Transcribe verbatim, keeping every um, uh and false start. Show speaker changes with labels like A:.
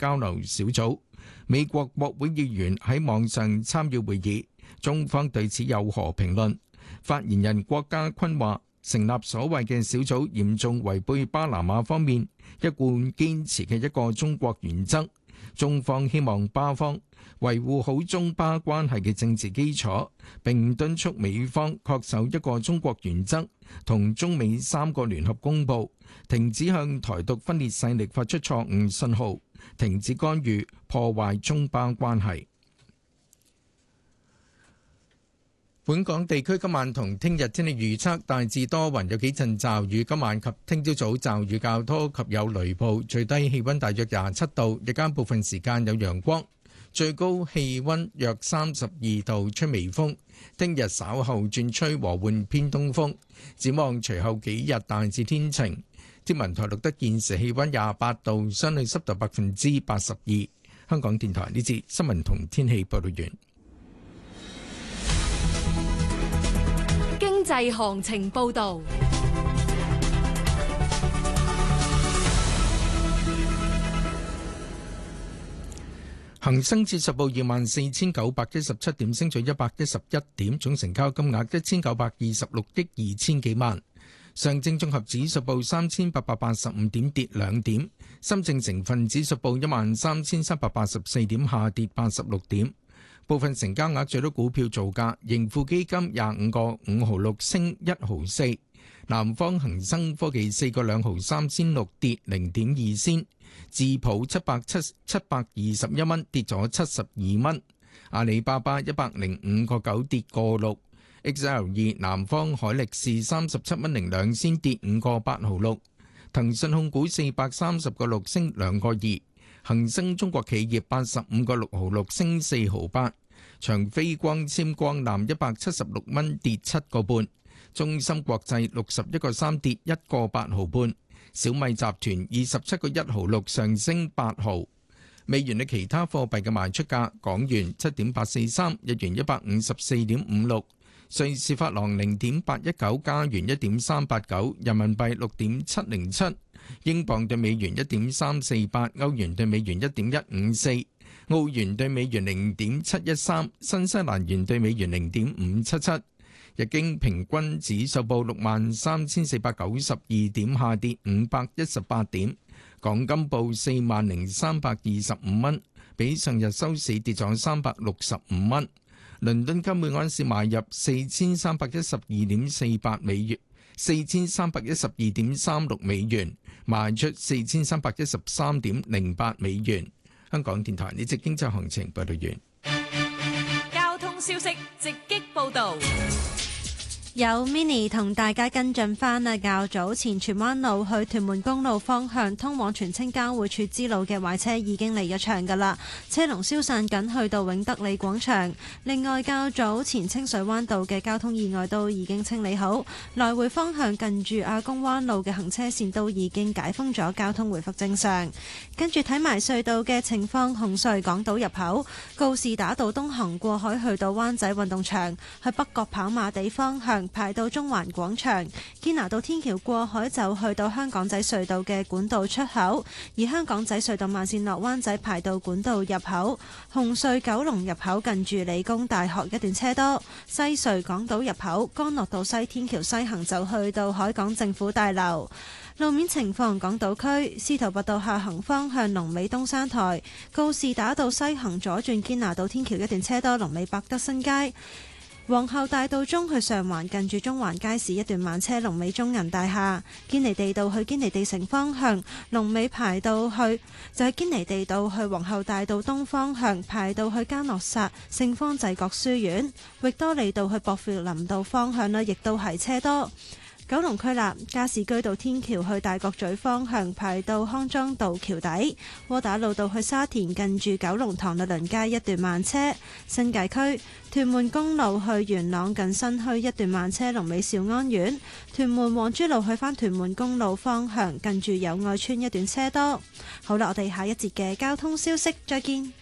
A: 交流小組。美國國會議員喺網上參與會議，中方對此有何評論？發言人郭家坤話：成立所謂嘅小組嚴重違背巴拿馬方面一貫堅持嘅一個中國原則。中方希望巴方維護好中巴關係嘅政治基礎，並敦促美方恪守一個中國原則同中美三個聯合公報，停止向台獨分裂勢力發出錯誤信號，停止干預破壞中巴關係。本港地區今晚同聽日天氣預測大致多雲，有幾陣驟雨。今晚及聽朝早驟雨較多及有雷暴，最低氣溫大約廿七度，日間部分時間有陽光，最高氣溫約三十二度，吹微風。聽日稍後轉吹和緩偏東風。展望隨後幾日大致天晴。天文台錄得現時氣溫廿八度，相對濕度百分之八十二。香港電台呢節新聞同天氣報道完。
B: 經濟行情報道。
A: 恒生指數報二萬四千九百一十七點，升咗一百一十一點，總成交金額一千九百二十六億二千幾萬。上證綜合指數報三千八百八十五點，跌兩點。深證成分指數報一萬三千三百八十四點，下跌八十六點。部分成交額最多股票造價，盈富基金廿五個五毫六升一毫四，南方恒生科技四個兩毫三仙六跌零點二仙，智普七百七七百二十一蚊跌咗七十二蚊，阿里巴巴一百零五個九跌個六 ，X L 二南方海力士三十七蚊零兩仙跌五個八毫六，騰訊控股四百三十個六升兩個二。恒生中國企業八十五個六毫六升四毫八，長飛光纖光纜一百七十六蚊跌七個半，中芯國際六十一個三跌一個八毫半，小米集團二十七個一毫六上升八毫。美元嘅其他貨幣嘅賣出價：港元七點八四三，日元一百五十四點五六，瑞士法郎零點八一九，加元一點三八九，人民幣六點七零七。英鎊對美元一點三四八，歐元對美元一點一五四，澳元對美元零點七一三，新西蘭元對美元零點五七七。日經平均指數報六萬三千四百九十二點，下跌五百一十八點。港金報四萬零三百二十五蚊，比上日收市跌咗三百六十五蚊。倫敦金每盎司買入四千三百一十二點四八美元，四千三百一十二點三六美元，賣出四千三百一十三點零八美元。香港電台呢節經濟行情報道完。
B: 交通消息直擊報道。
C: 有 Mini 同大家跟進返啊，較早前荃灣路去屯門公路方向通往荃青交匯處支路嘅壞車已經離咗場㗎啦，車龍消散緊去到永德里廣場。另外較早前清水灣道嘅交通意外都已經清理好，來回方向近住亞公灣路嘅行車線都已經解封咗，交通回復正常。跟住睇埋隧道嘅情況，紅隧港島入口告士打道東行過海去到灣仔運動場，去北角跑馬地方向排到中環廣場，堅拿道天橋過海就去到香港仔隧道嘅管道出口，而香港仔隧道慢線落灣仔排到管道入口。紅隧九龍入口近住理工大學一段車多，西隧港島入口干諾道西天橋西行就去到海港政府大樓。路面情況，港島區司徒拔道下行方向龍尾東山台，告士打道西行左轉堅拿道天橋一段車多，龍尾百德新街。皇后大道中去上環近住中環街市一段慢車，龍尾中銀大廈。堅尼地道去堅尼地城方向龍尾排到去就係堅尼地道去皇后大道東方向排到去嘉諾撒聖方濟各書院。域多利道去薄扶林道方向呢亦都係車多。九龍區立加士居道天橋去大角咀方向排到康莊道橋底，窩打老道去沙田近住九龍塘律倫街一段慢車。新界區屯門公路去元朗近新墟一段慢車，龍尾兆安苑。屯門黃珠路去返屯門公路方向近住友愛邨一段車多。好啦，我哋下一節嘅交通消息再見。